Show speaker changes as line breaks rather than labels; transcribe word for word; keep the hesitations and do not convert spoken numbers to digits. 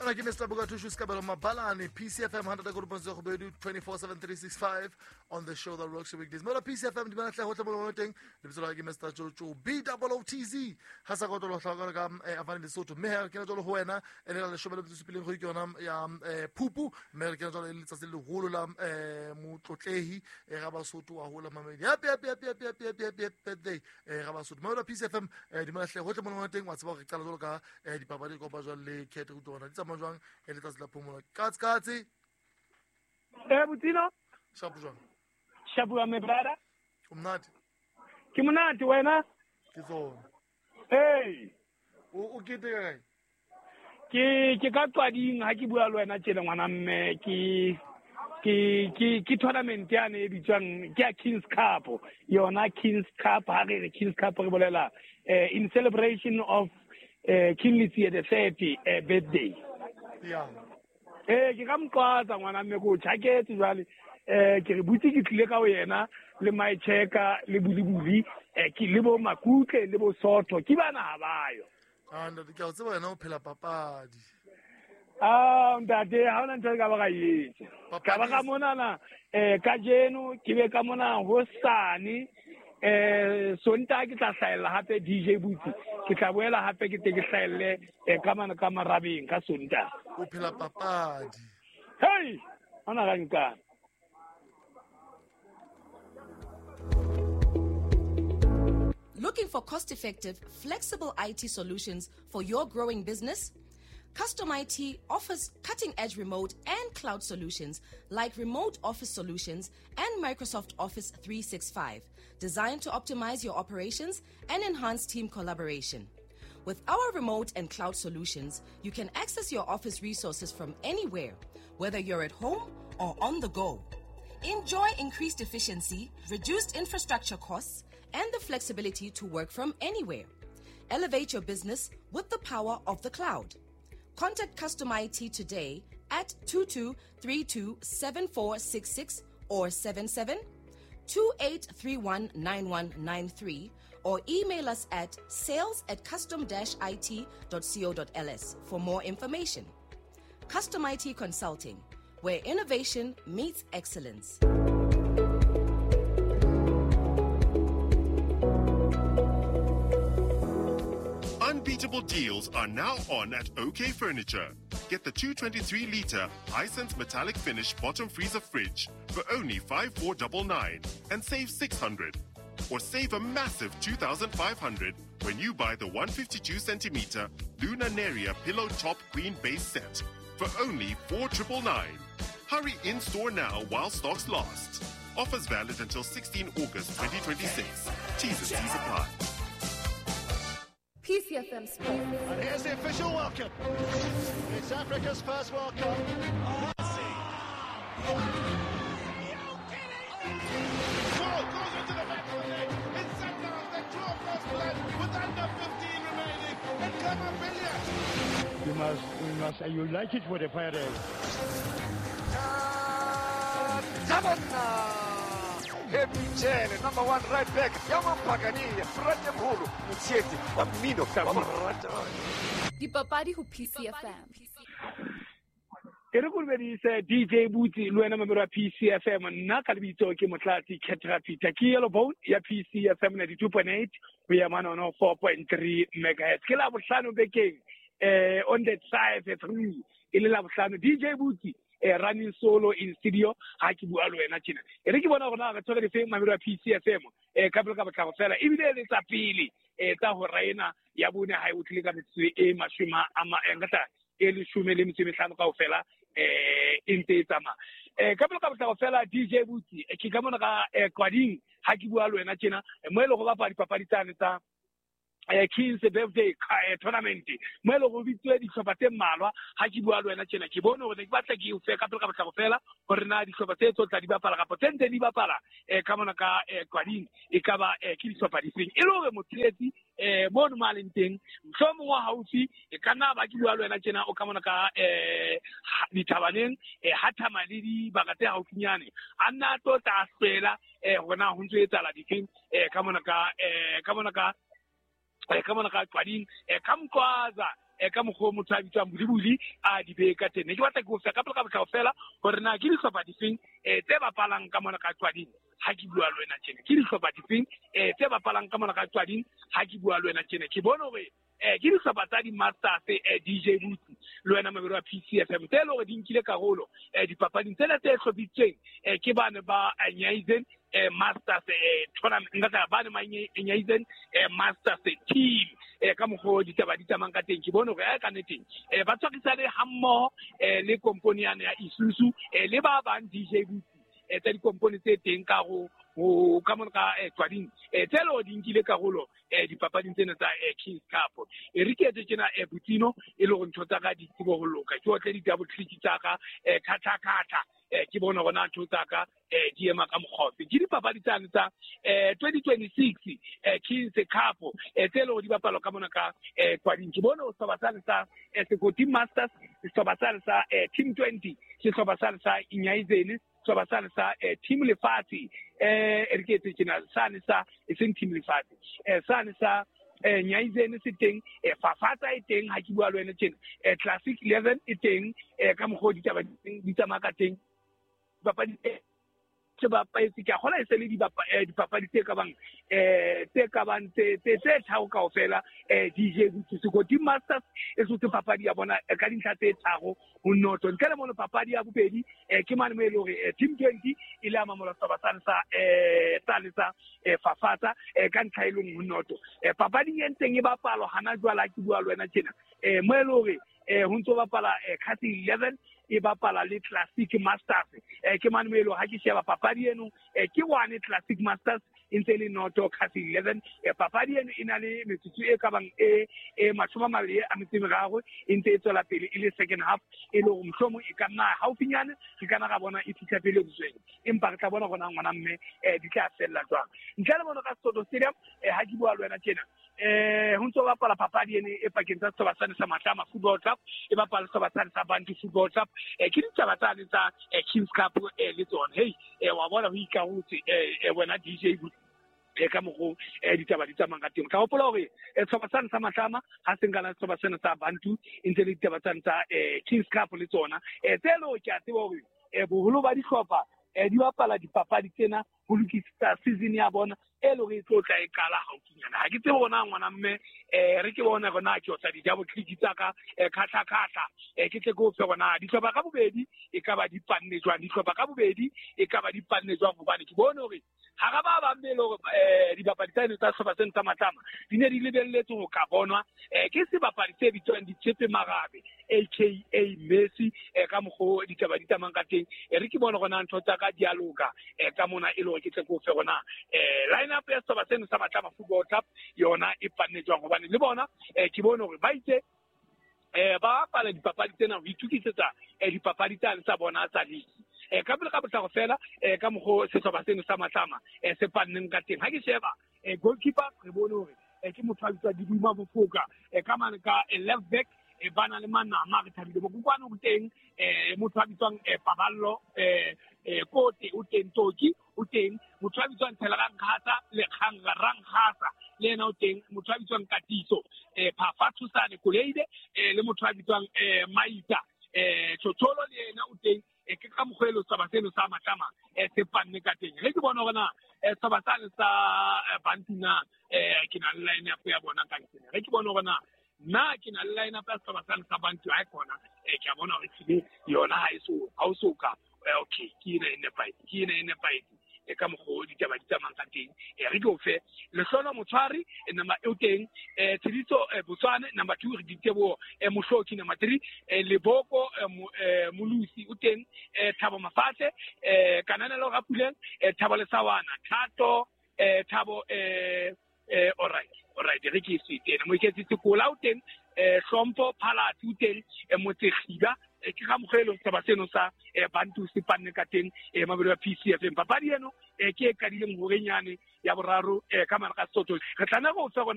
Ana ke Mister Bukatushu Skabelo Mabalani, P C F M one hundred twenty-four seven three sixty-five on the show that works your weekdays. Mara P C F M di mana tla hotla mo teng. Le bitso ke Mister Jojo B O O T Z. Ha sa go tlo hlaka ka avane le Sotho. Me ha ke na tlo ho wena ene la shome le bitso pileng go ikona ya Phupu. Me ke na tlo le tsatsi le holo la mo tlotlehi e ga ba Sotho wa hola mamedi. Happy happy happy happy happy happy birthday e ga ba Sotho. Mara P C F M di mana tla hotla mo teng wa tsaba re qala jolo ka di papadi go ba jwa le kete go tona. Majwang e le tsa la phomola katsi katsi
eh butino
shapu jwang
shapu ya mebrada
umnati
ke monate wena
ke so
hey
o o kete kae
ke ke ka tswading ha ke bua le wena tshela ngwana mme ke ke ke ke tournament ya ne bitswang ke Kings Cup yona Kings Cup ha re Kings Cup re bolela in celebration of uh, King Lizzie the thirty uh, birthday.
Yeah.
Eh ke ka mqwaza ngwana mme go tshaketse jwale eh ke re butse ke tlile ka wena le my checker le bulibuli eh ke le bo makutle le bo Sotho ke bana ha bayo.
Ah ntate ke a tseba wena o phela papadi.
Ah ntate ha ona ntse ka ba ga yetse. Ka ba ka mona na eh ka jeno ke be ka mona hosane eh sonta ke tla hlaela hape D J Butsi ke tla boela hape ke te ke hlaelle e ka mana ka marabeng ka sonta
o phela papadi.
Hey ana ga nka.
Looking for cost-effective, flexible I T solutions for your growing business? Custom I T offers cutting-edge remote and cloud solutions like Remote Office Solutions and Microsoft Office three sixty-five, designed to optimize your operations and enhance team collaboration. With our remote and cloud solutions, you can access your office resources from anywhere, whether you're at home or on the go. Enjoy increased efficiency, reduced infrastructure costs, and the flexibility to work from anywhere. Elevate your business with the power of the cloud. Contact Custom I T today at two two three two seven four six six or seven seven two eight three one nine one nine three or email us at sales at custom dash I T dot co dot L S for more information. Custom I T Consulting, where innovation meets excellence.
Unbeatable deals are now on at OK Furniture. Get the two twenty-three litre Hisense metallic finish bottom freezer fridge for only five four nine nine and save six hundred. Or save a massive two thousand five hundred when you buy the one fifty-two centimetre Luna Neria pillow top queen base set for only four nine nine nine. Hurry in store now while stocks last. Offers valid until sixteenth August twenty twenty-six. T's and C's apply.
P C F M Sports.
And here's the official welcome. It's Africa's first World Cup. Oh,
Ball goes into the back of the net. It's Sundowns that draw first blood with under fifteen remaining. And Kamavilia.
You must, you must, you like it for the Pirates.
Tabana! Heavy Chele, number one right back. Yaman Pagani, Frate Mulu, Mutsieti, Amino,
Dipapadi who P C F M.
Ere go be di se D J Butsi lo ena memero P C F M nna ka lebitso ke motlati Ketra Peter ke yellow bone ya P C F M ninety-two point eight we are man on four point three megahertz ke la bohlano bekeng eh on the drive three ile la bohlano D J Butsi eh running solo in studio ha ke bua le wena tjena ere ke bona gona ga tsoga le feng mamelo P C F M eh ka bela ka batla go fela ebile le tsa pili eh tsa ho raina ya bone ha e utlile ka metswe e mashima ama engata e le shume le metse mehlano ka ofela eh inte tsama eh ka bela ka batla go fela D J Butsi ke ka mona ka kwading ha ke bua le wena tjena mo ile go bapala dipapadi tsane tsa eh Kings birthday tournament mo ile go bitswe di hlopa tse mmalwa ha ke bua le wena tjena ke bone gore ke batla ke ufe ka ka batla go fela gore na di hlopa tse tso tla di bapala ka potente di bapala eh ka mona ka kwading e ka ba ke di hlopa di feng e le gore motleti eh mo no malenteng so mo wa haufi e kana ba ke bua le wena tjena o ka mona ka eh ditabaneng eh hatha malidi ba ka te haufinyane anna to ta spela eh gona ho ntse etala di feng eh ka mona ka eh ka mona ka e ka mona ka kwading e ka mkwaza e ka mogho motho a bitswang Bodibudi a di be ka tene ke batla go fa ka pele ka botla fela gore na ke dihlopha difeng e tse bapalang ka mona ka Tshwading ha ke bua le wena tjena ke dihlopha difeng e tse bapalang ka mona ka Tshwading ha ke bua le wena tjena ke bona hore eh ke dihlopha tsa di Masters eh D J Boots le wena mabelo a P C F M tse le gore di nkile karolo eh dipapading tsena tse hlopitseng eh ke bana ba Nyaisen eh Masters eh tournament ngata bana ma Nyaisen eh Masters team eh ka mogodi taba di tsamang ka teng ke bona gore a ka neteng eh ba tswakisa le hammo eh le company ya Isuzu eh le ba bang D J Boots eh tsa di company tse teng ka go o ka mona ka Tshwading eh tselo di nkile karolo eh dipapading tsena tsa Kings Cup e re ke tsena e Butino e le go ntshotsa ka di tsebo go loka ke otle di double trick tsa ka eh khatha khatha eh ke bona gona ntshotsa ka eh di ema ka mogotse ke dipapadi tsane tsa eh twenty twenty-six eh Kings Cup eh tselo di bapalo ka mona ka eh Tshwading ke bona o sobatsana sa eh Team Masters e sobatsana sa eh Team twenty ke sobatsana sa Nyaisen sobatsana sa eh Team Lefatshe eh e re ke tsena sane sa e seng Team Lefatshe eh sane sa eh Nyaisen se teng eh Fafatsa e teng ha ke bua le wena tjena eh Classic eleven e teng eh ka mogodi taba di tsamaka teng bapadi se ba pa itse ka gola e se le di dipapadi tse ka bang eh tse ka bang tse tse thao ka ofela eh D J Boots go Team Masters e so tse papadi ya bona ka dintlha tse tharo ho noto nkele mo papadi ya bobedi eh ke mane mo ile hore Team twenty ile ama mo sa batsana sa eh tsalisa eh Fafatsa eh ka ntlha ile ho noto eh papadi e nteng e bapalo hana jwala ke bua le wena tjena eh mo ile hore eh ho ntso bapala eh Khasi eleven e bapala le Classic Masters eh ke mane mo ile ha ke sheba papadi eno eh ke one Classic Masters intse le noto Khasi eleven eh papadi eno ina le metsotso e ka bang e e matshoma mabedi a metsimi gago intse e tswela pele ile second half e le go mhlomo e ka nna haufinyane ke kana ga bona e fitha pele bosweng empa re tla bona gona ngwana mme eh di tla fella tswang ntle le bona ka Soto Stadium eh ha ke bua le wena tjena eh ho ntso bapala papadi ene e pakeng tsa Sobatsana sa Matama Football Club e bapala Sobatsana sa Bantu Football Club eh ke ditaba tsa le tsa Kings Cup eh le tsona hey eh wa bona ho ikahutse eh wena D J e ka mogo e ditaba di tsamanga teng ka hopola hore e Sobatsana sa Matama ha sengana Sobatsana sa Bantu intse le ditaba tsa e Kings Cup le tsona e tselo ke a tseba hore e boholo ba dihlopha e di bapala dipapadi tsena ho lokisa season ya bona e lo re tlotla e kala haukinyana ha ke tsebe bona ngwana mme e re ke bona gona ke o tsa di double click tsa ka e khatha khatha e ke tle go fe gona di hloba ka bobedi e ka ba di panne jwa di hloba ka bobedi e ka ba di panne jwa go bane ke bona hore ha ga ba ba mbelo eh di bapadi tsena tsa Sobatsana sa Matama di ne di lebelletse go ka bonwa eh ke se bapadi tse bitswang di Tshepe Magabe aka Messi e ka mogo di taba di tsamang ka teng e re ke bona gona ntho tsa ka dialoga e ka mona e lo ke tle go fe gona eh line up ya Sobatsana sa Matama Football Club yona e panetswa go bane le bona eh ke bona hore ba itse eh ba pala dipapadi tsena ho itukisetsa eh dipapadi tsa bona tsa league eh ka pele ka botla go fela eh ka mogo se Sobatsana sa Matama eh se panneng ka teng ha ke sheba eh goalkeeper re bone hore eh ke motho a bitswa Dibuma Bofoka eh ka mane ka left back e bana le Manama re thabile mo kwana go teng eh motho a bitswang eh Paballo eh eh Kote o teng Toki o teng motho a bitswang Tshelagang Khasa le Khanga Rang Khasa le ena o teng motho a bitswang Katiso eh Phafathu Sane Koleide eh le motho a bitswang eh Maita eh Tshotsholo le ena o teng e ke ka mogwelo Sobatsana sa Matama e se panne ka teng le ke bona gona e Sobatsana sa Bantina eh ke na line up ya bona ka teng le ke bona gona na ke na line up ya Sobatsana sa Bantu a kona e ke bona re tsile yona ha iso ha o soka okay ke ina ine fight ke ina ine fight e ka mogodi taba di tsamang ka teng e re go fe le hlola motshwari e namba e teng e Tshediso Botswana number two re ditebo e Mohloki number three e Leboko e Molusi o teng e Thabo Mafatshe e Kanana lo Rapuleng e Thabo Lesawana Thato e Thabo e eh alright alright re ke se teng mo ke tse kola o teng e Hlompho Phalati o teng e Motsegiba e ke ga mogelo Sobatsana sa e Bantu se panne ka teng e mabelo ya P C F M papadi eno e ke e kadileng go renyane ya boraro e ka mara ka Soto re tlana go